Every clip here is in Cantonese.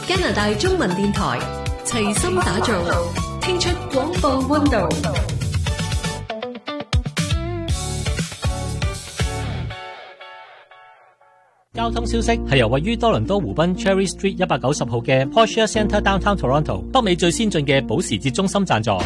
加拿大中文電台齊心打造，聽出廣播溫度。 交通消息係由位於多倫多湖濱 Cherry Street 190號嘅 Porsche Centre Downtown Toronto 北美最先進嘅保時捷中心贊助。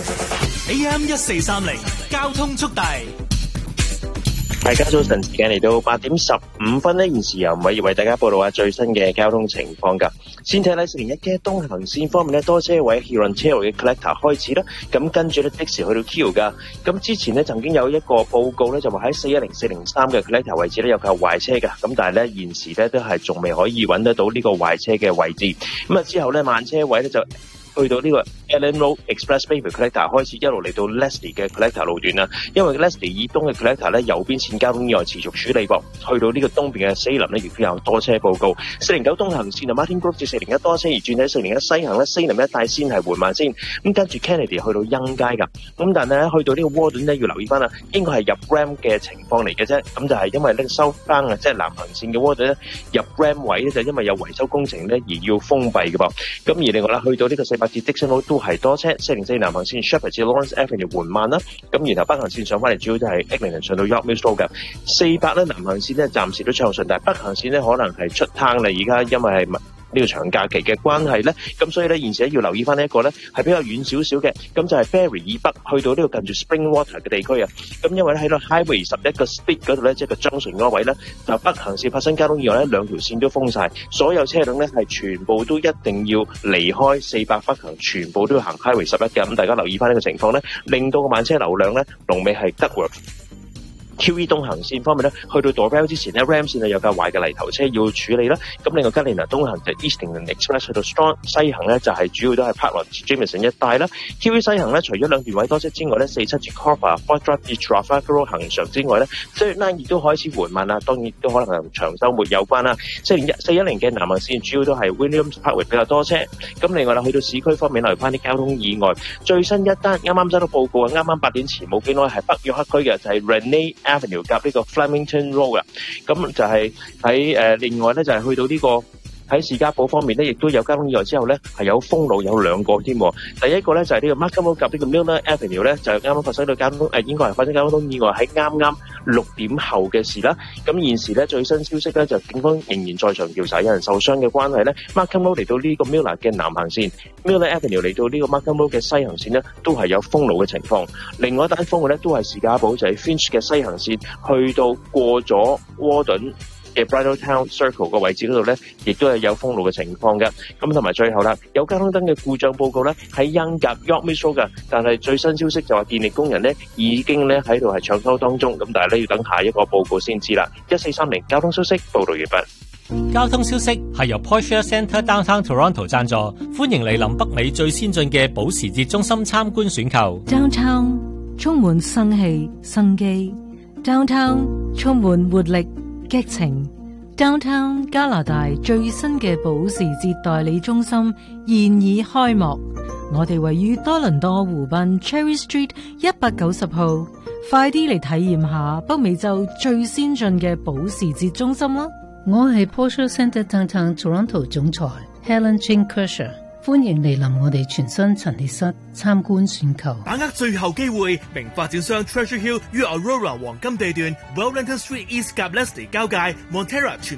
AM 1430交通速遞。 大家早晨，時間嚟到8點15分呢，現時由偉業為大家報道下最新嘅交通情況㗎。先睇401嘅東行線方面呢，多車位 Huron Taylor 嘅 Collector 開始啦，咁跟住呢即時去到 Q 㗎。咁之前呢曾經有一個報告呢，就話喺410、403嘅 Collector 位置呢有架壞車㗎，咁但係呢現時呢都係仲未可以揾得到呢個壞車嘅位置。咁之後呢慢車位呢就去到呢個 Allen Road Expressway Collector 開始一路嚟到 Leslie 嘅 Collector 路段啦，因為 Leslie 以東嘅 Collector 咧右邊線交通意外持續處理噃，去到呢個東邊嘅Salem咧亦都有多車報告。409東行線啊 Martin Grove 至401多車，而轉喺401西行咧Salem一帶先係緩慢先，咁跟住 Kennedy 去到欣街㗎，咁但係咧去到呢個 Warden 咧要留意翻啦，應該係入 Ram 嘅情況嚟嘅啫，咁就係因為呢個收翻啊，即係南行線嘅 Warden 咧入 Ram 位咧就因為有維修工程咧而要封閉嘅噃，咁而另外啦去到呢個400至 Dixon Road都係多車，404南行線 Shepherd 至 Lawrence Avenue 緩慢啦，咁然後北行線上翻嚟主要就係 Eglinton 上到 York Mills Road 嘅400咧南行線咧暫時都暢順，但係北行線咧可能係出坑啦，而家因為係呢個長假期嘅關係咧，咁所以咧現時要留意翻呢一個咧係比較遠少少嘅，咁就係 Barrie 以北去到呢個近住 Springwater 嘅地區啊，咁因為咧喺度 Highway 11個 Speed 嗰度咧，即係個 Junction 嗰位咧，就北行線發生交通意外咧，兩條線都封晒，所有車輛咧係全部都一定要離開400北行，全部都要行 Highway 11嘅，咁大家留意翻呢個情況咧，令到個慢車流量咧龍尾係 Duckworth。QE 東行線方面咧，去到 Dorval 之前咧 ，Ram 線有架壞嘅泥頭車要處理啦。咁另外吉連拿東行就 Eastington Express 去到 Strong 西行咧，就係主要都係 Parkland 至 Jameson 一帶啦。QE 西行咧，除咗兩段位多車之外咧，47至 Corfa、Fort Drive 至 Trafalgar 行上之外咧，39亦都開始緩慢啦。當然都可能同長週末有關啦。410嘅南行線主要都係 Williams Parkway 比較多車。咁另外啦，去到市區方面留意翻啲交通意外，最新一單啱啱收到報告啊，啱啱8點前冇幾耐係北約克區嘅，就係 Rene Avenue 夾呢個 Flemington Road 噶，咁就係喺另外咧就係去到呢個喺士嘉堡方面咧，亦都有交通意外之後咧係有封路有兩個添。第一個咧就係呢個 Markham Road 夾呢個 Miller Avenue 咧，就係啱啱發生到交通應該係發生交通意外喺啱啱6點後嘅事啦。咁現時咧最新消息咧就警方仍然在場調查，有人受傷嘅關係咧 ，Markham Road 嚟到呢個 Miller 嘅南行線 ，Miller Avenue 嚟到呢個 Markham Road 嘅西行線咧都係有封路嘅情況。另外一單封路咧都係士嘉堡，就係 Finch 嘅西行線去到過咗窩頓嘅 Bridal Town Circle 個位置嗰度咧，亦都係有封路嘅情況嘅。咁同埋最後啦，有交通燈嘅故障報告咧喺恩格 York Mills Road 嘅，但係最新消息就話電力工人咧已經咧喺度係搶修當中，咁但係咧要等下一個報告先知啦。1430交通消息報道完畢。 交通消息係由 Porsche Centre Downtown Toronto 贊助，歡迎嚟臨北美最先進嘅保時捷中心參觀選購。 Downtown 充滿生氣生機 ，Downtown 充滿活力激情 ，Downtown 加拿大最新嘅保時捷代理中心現已開幕。我哋位於多倫多湖濱 Cherry Street 190號，快啲嚟體驗下北美洲最先進嘅保時捷中心啦！ 我係 Porsche Centre Downtown Toronto 總裁 Helen Jane Kershaw， 歡迎嚟臨我哋全新陳列室參觀選購。 把握最後機會，名發展商 Treasure Hill 於 Aurora 黃金地段 Wellington Street East 及 Leslie 交界 Montera